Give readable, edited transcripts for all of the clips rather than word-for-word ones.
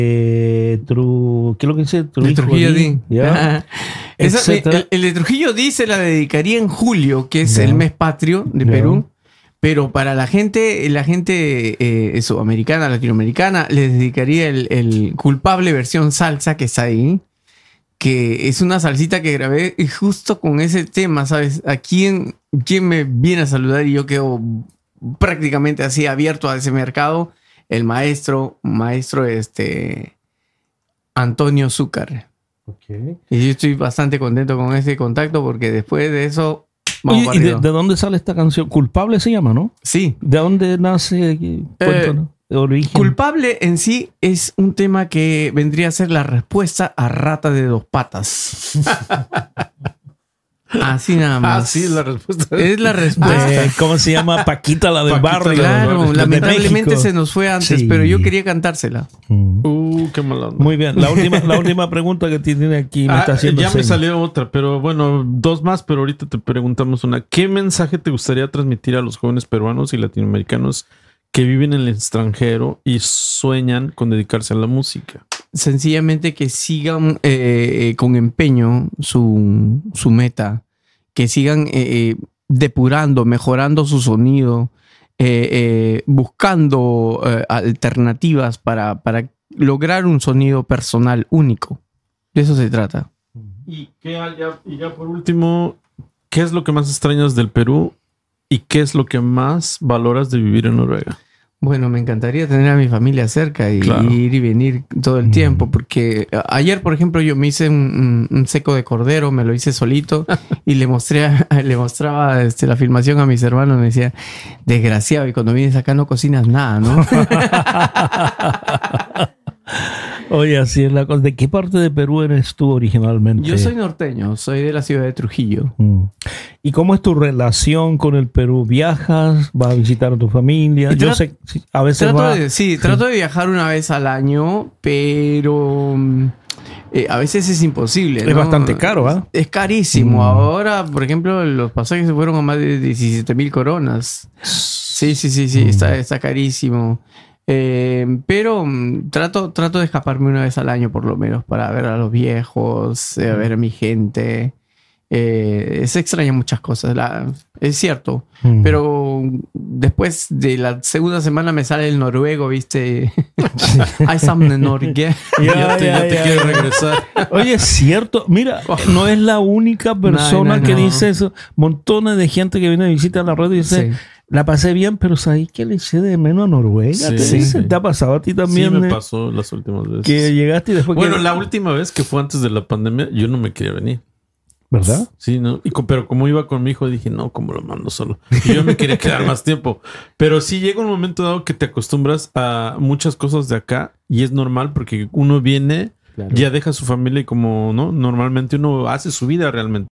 ¿Qué es lo que dice? De Trujillo Di. ¿Ya? El de Trujillo Di se la dedicaría en julio, que es el mes patrio de Perú. Pero para la gente sudamericana, latinoamericana, les dedicaría el Culpable versión salsa que está ahí. Que es una salsita que grabé y justo con ese tema, ¿sabes? ¿A quién me viene a saludar? Y yo quedo prácticamente así abierto a ese mercado. El maestro Antonio Zúcar. Okay. Y yo estoy bastante contento con ese contacto porque después de eso... Oye, ¿y de dónde sale esta canción? Culpable se llama, ¿no? Sí. ¿De dónde nace? De origen. Culpable en sí es un tema que vendría a ser la respuesta a Rata de Dos Patas. Así nada más. Sí, es la respuesta. Es la respuesta. ¿Cómo se llama? Paquita, la del barrio. Claro, lamentablemente se nos fue antes, sí. Pero yo quería cantársela. Qué mala onda. Muy bien, la última pregunta que tiene aquí me está haciendo. Ya me salió otra, pero bueno, dos más, pero ahorita te preguntamos una. ¿Qué mensaje te gustaría transmitir a los jóvenes peruanos y latinoamericanos que viven en el extranjero y sueñan con dedicarse a la música? Sencillamente que sigan con empeño su meta, que sigan depurando, mejorando su sonido, buscando alternativas para lograr un sonido personal único. De eso se trata. Y ya por último, ¿qué es lo que más extrañas del Perú y qué es lo que más valoras de vivir en Noruega? Bueno, me encantaría tener a mi familia cerca y ir y venir todo el tiempo, porque ayer, por ejemplo, yo me hice un seco de cordero, me lo hice solito y le mostraba la filmación a mis hermanos, me decía, desgraciado, y cuando vienes acá no cocinas nada, ¿no? Oye, así es la cosa. ¿De qué parte de Perú eres tú originalmente? Yo soy norteño, soy de la ciudad de Trujillo. ¿Y cómo es tu relación con el Perú? ¿Viajas? ¿Vas a visitar a tu familia? Yo sé, a veces trato de viajar una vez al año, pero a veces es imposible, ¿no? Es bastante caro, ¿ah? Es carísimo. Ahora, por ejemplo, los pasajes se fueron a más de 17,000 coronas. Sí, está carísimo. Pero trato de escaparme una vez al año por lo menos para ver a los viejos, a ver a mi gente. Se extrañan muchas cosas, es cierto. Pero después de la segunda semana me sale el noruego, ¿viste? Hay some Norge. Ya te quiero regresar. Oye, es cierto. Mira, no es la única persona que dice eso. Montones de gente que viene a visitar la radio y dice... Sí. La pasé bien, pero ¿sabes qué le eché de menos a Noruega? Sí. ¿Te ha pasado a ti también? Sí, me pasó las últimas veces. Que llegaste y después... Bueno, la última vez que fue antes de la pandemia, yo no me quería venir. ¿Verdad? Sí, ¿no? Pero como iba con mi hijo, dije, no, ¿cómo lo mando solo? Y yo me quería quedar más tiempo. Pero sí llega un momento dado que te acostumbras a muchas cosas de acá y es normal porque uno viene, ya deja a su familia y como, ¿no? Normalmente uno hace su vida realmente.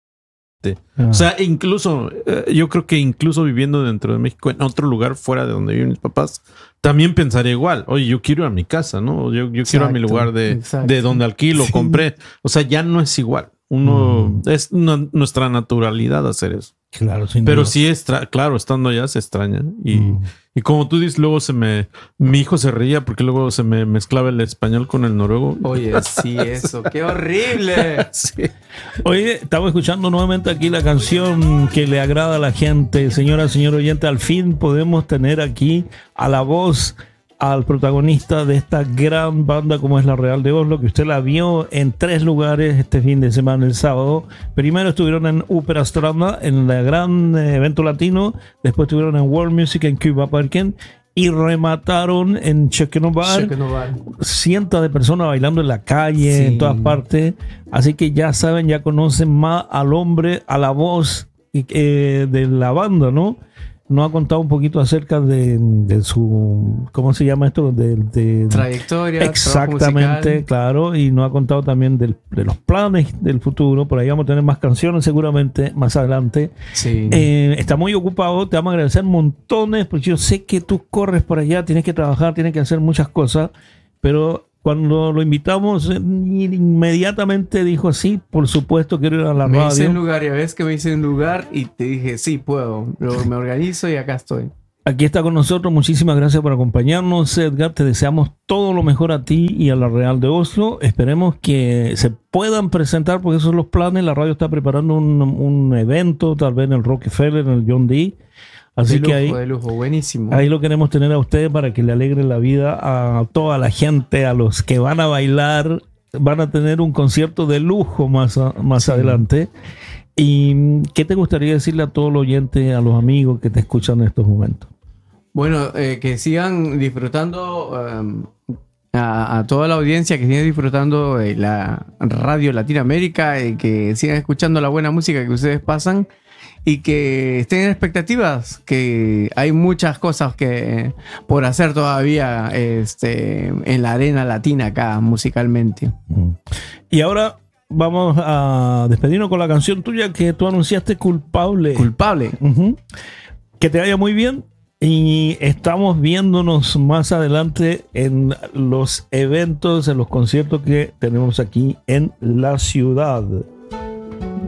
O sea, incluso yo creo que incluso viviendo dentro de México, en otro lugar fuera de donde viven mis papás, también pensaría igual. Oye, yo quiero ir a mi casa, ¿no? Yo quiero a mi lugar de donde alquilo, compré. O sea, ya no es igual. Es nuestra naturalidad hacer eso. Claro, sin pero duda. Sí, claro, estando allá se extraña. Y como tú dices, luego mi hijo se reía porque luego se me mezclaba el español con el noruego. Oye, sí, eso, qué horrible. Sí. Oye, estamos escuchando nuevamente aquí la canción que le agrada a la gente. Señora, señor oyente, al fin podemos tener aquí a la voz, al protagonista de esta gran banda como es La Real de Oslo, que usted la vio en 3 lugares este fin de semana, el sábado. Primero estuvieron en Ópera Stranda, en el gran evento latino. Después estuvieron en World Music en Cuba Parken. Y remataron en Chekenobar. Cientos de personas bailando en la calle, en todas partes. Así que ya saben, ya conocen más al hombre, a la voz de la banda, ¿no? Nos ha contado un poquito acerca de su, ¿cómo se llama esto? De trayectoria. Exactamente, claro. Y nos ha contado también de los planes del futuro. Por ahí vamos a tener más canciones seguramente más adelante. Sí. Está muy ocupado. Te vamos a agradecer montones porque yo sé que tú corres por allá, tienes que trabajar, tienes que hacer muchas cosas. Pero cuando lo invitamos, inmediatamente dijo, sí, por supuesto, quiero ir a la radio. Me hice un lugar, ya ves que me hice un lugar y te dije, sí, puedo. Me organizo y acá estoy. Aquí está con nosotros. Muchísimas gracias por acompañarnos, Edgar. Te deseamos todo lo mejor a ti y a la Real de Oslo. Esperemos que se puedan presentar, porque esos son los planes. La radio está preparando un evento, tal vez en el Rockefeller, en el John D. Así que de lujo, buenísimo. Ahí lo queremos tener a ustedes para que le alegre la vida a toda la gente, a los que van a bailar. Van a tener un concierto de lujo más adelante. ¿Y qué te gustaría decirle a todo el oyente, a los amigos que te escuchan en estos momentos? Bueno, que sigan disfrutando, a toda la audiencia, que sigan disfrutando de la radio Latinoamérica, y que sigan escuchando la buena música que ustedes pasan, y que estén en expectativas, que hay muchas cosas que por hacer todavía en la arena latina acá musicalmente. Y ahora vamos a despedirnos con la canción tuya que tú anunciaste, Culpable. Culpable. Que te vaya muy bien. Y estamos viéndonos más adelante en los eventos, en los conciertos que tenemos aquí en la ciudad.